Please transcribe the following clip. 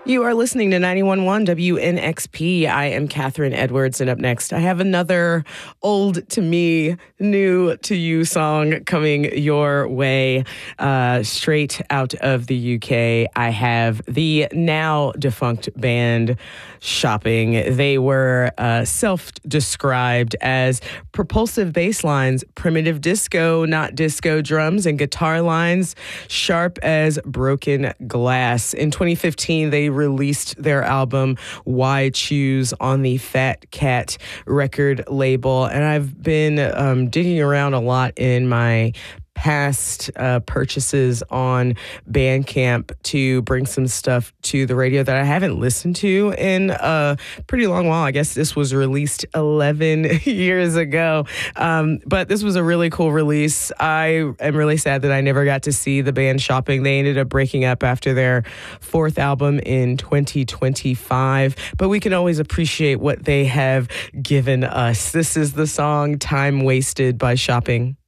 You are listening to 91.1 WNXP. I am Catherine Edwards, and up next, I have another old to me, new to you song coming your way. Straight out of the UK, I have the now defunct band Shopping. They were self-described as propulsive bass lines, primitive disco, not disco drums, and guitar lines sharp as broken glass. In 2015, they released their album Why Choose on the Fat Cat record label, and I've been digging around a lot in my past purchases on Bandcamp to bring some stuff to the radio that I haven't listened to in a pretty long while. I guess this was released 11 years ago, but this was a really cool release. I am really sad that I never got to see the band Shopping. They ended up breaking up after their fourth album in 2025, but we can always appreciate what they have given us. This is the song Time Wasted by Shopping.